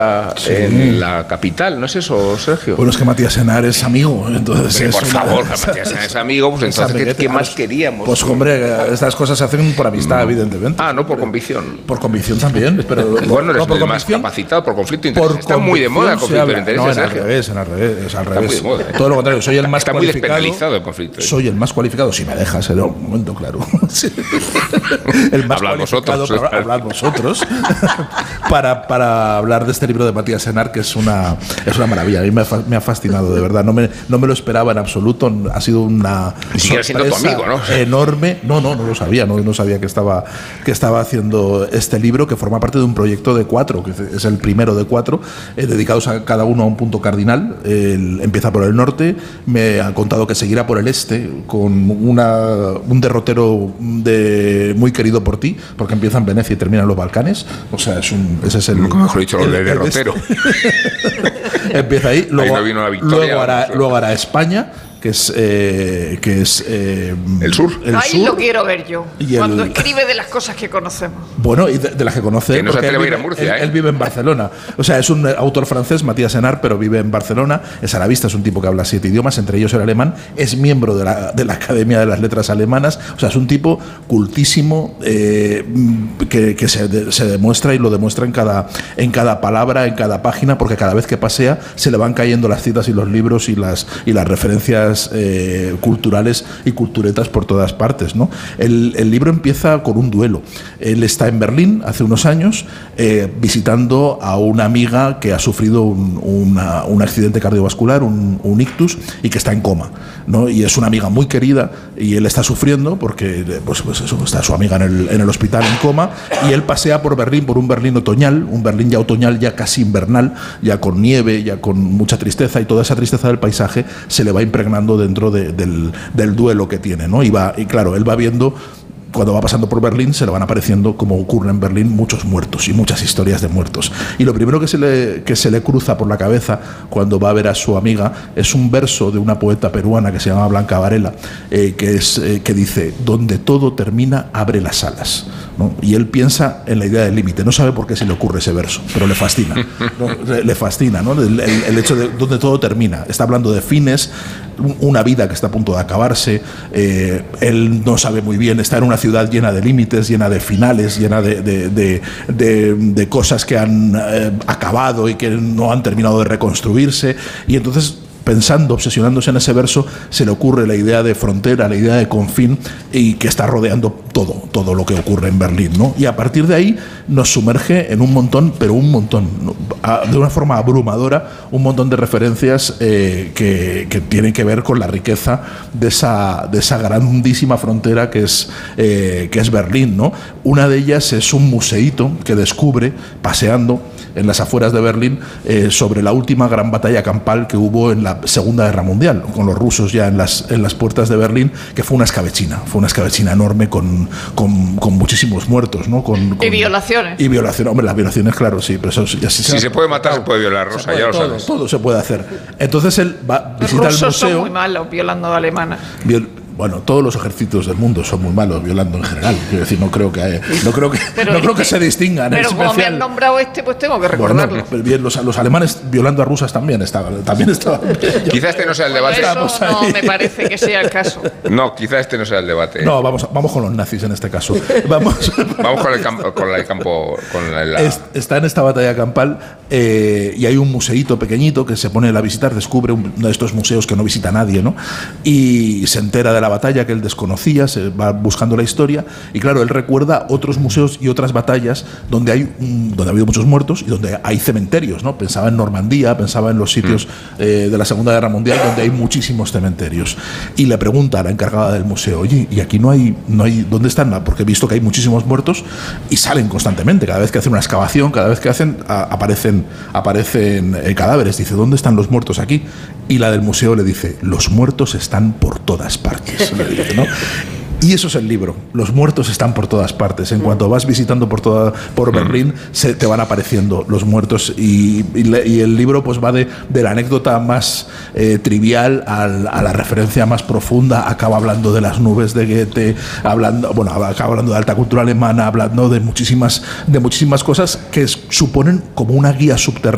Sí. En la capital, ¿no es eso, Sergio? Bueno, es que Matías Senar es amigo, entonces... Sí, por favor, Matías Senar es amigo, pues entonces, ¿qué más queríamos? Pues hombre, estas cosas se hacen por amistad, evidentemente. Ah, no, por convicción. Por convicción también, pero... Bueno, eres por el más capacitado, por conflicto de interés. Está muy de moda el conflicto de interés, no, Sergio. es al revés. Está muy de moda. Todo lo contrario, soy el más está cualificado. Está muy despenalizado el conflicto. Soy el más cualificado, si me dejas, en un momento, claro. El más cualificado para hablar vosotros para hablar de este libro de Matías Senar, que es una maravilla. A mí me ha fascinado, de verdad. No me lo esperaba en absoluto. Ha sido una sorpresa siendo tu amigo, ¿no? Enorme. No lo sabía. No sabía que estaba haciendo este libro, que forma parte de un proyecto de 4, que es el primero de 4, dedicados a cada uno a un punto cardinal. Empieza por el norte, me ha contado que seguirá por el este, con un derrotero muy querido por ti, porque empieza en Venecia y termina en los Balcanes. O sea, ese es el... Nunca mejor dicho, lo de derrotero. Empieza ahí, luego hará España, que es el sur. Ahí lo quiero ver yo, cuando escribe de las cosas que conocemos. Bueno, y de las que conoce, que no se atreve a ir a Murcia. Él vive en Barcelona. O sea, es un autor francés, Matías Senar, pero vive en Barcelona. Es arabista, es un tipo que habla 7 idiomas, entre ellos el alemán. Es miembro de la Academia de las Letras Alemanas. O sea, es un tipo cultísimo, que se demuestra, y lo demuestra en cada palabra, en cada página, porque cada vez que pasea se le van cayendo las citas y los libros y las referencias culturales y culturetas por todas partes, ¿no? El libro empieza con un duelo. Él está en Berlín hace unos años visitando a una amiga que ha sufrido un accidente cardiovascular, un ictus, y que está en coma, ¿no? Y es una amiga muy querida y él está sufriendo porque pues eso, está su amiga en el hospital en coma, y él pasea por Berlín, por un Berlín otoñal, ya casi invernal, ya con nieve, ya con mucha tristeza, y toda esa tristeza del paisaje se le va impregnando dentro del duelo que tiene, ¿no? Y claro, él va viendo, cuando va pasando por Berlín, se le van apareciendo, como ocurre en Berlín, muchos muertos y muchas historias de muertos. Y lo primero que se le cruza por la cabeza cuando va a ver a su amiga es un verso de una poeta peruana que se llama Blanca Varela, que dice: donde todo termina, abre las alas, ¿no? Y él piensa en la idea del límite. No sabe por qué se le ocurre ese verso, pero le fascina, ¿no? Le fascina, ¿no? El hecho de donde todo termina. Está hablando de fines, una vida que está a punto de acabarse. Él no sabe muy bien, está en una ciudad llena de límites, llena de finales, llena de cosas que han acabado y que no han terminado de reconstruirse, y entonces, pensando, obsesionándose en ese verso, se le ocurre la idea de frontera, la idea de confín, y que está rodeando todo lo que ocurre en Berlín, ¿no? Y a partir de ahí nos sumerge en un montón, pero un montón, de una forma abrumadora, un montón de referencias que tienen que ver con la riqueza de esa grandísima frontera que es Berlín, ¿no? Una de ellas es un museíto que descubre paseando en las afueras de Berlín sobre la última gran batalla campal que hubo en la Segunda Guerra Mundial, con los rusos ya en las puertas de Berlín, que fue una escabechina enorme con muchísimos muertos, ¿no? Y violaciones. Hombre, las violaciones, claro, sí, pero eso ya si se puede matar, se puede violar, Rosa, ya lo sabes. Todo se puede hacer. Entonces él va, visita el museo. Los rusos son muy malos violando a alemanas. Bueno, todos los ejércitos del mundo son muy malos violando en general. Quiero decir, no creo que se distingan. Pero como me han nombrado pues tengo que recordarlo. Bueno, pero bien, los alemanes violando a rusas también estaban. Quizá este no sea el debate. Eso no me parece que sea el caso. No, quizá este no sea el debate. No, vamos con los nazis en este caso. Vamos con el campo. Está en esta batalla campal, y hay un museíto pequeñito que se pone a visitar, descubre uno de estos museos que no visita nadie, ¿no? Y se entera de la batalla que él desconocía, se va buscando la historia, y claro, él recuerda otros museos y otras batallas donde ha habido muchos muertos y donde hay cementerios, ¿no? Pensaba en Normandía, pensaba en los sitios de la Segunda Guerra Mundial donde hay muchísimos cementerios, y le pregunta a la encargada del museo: oye, ¿y aquí no hay dónde están? Porque he visto que hay muchísimos muertos y salen constantemente, cada vez que hacen una excavación, cada vez que aparecen cadáveres. Dice: ¿dónde están los muertos aquí? Y la del museo le dice: los muertos están por todas partes, le dice, ¿no? Y eso es el libro. Los muertos están por todas partes. En cuanto vas visitando por Berlín, te van apareciendo los muertos, y el libro pues va de la anécdota más trivial a la referencia más profunda. Acaba hablando de las nubes de Goethe, acaba hablando de alta cultura alemana, hablando de muchísimas cosas que suponen como una guía subterránea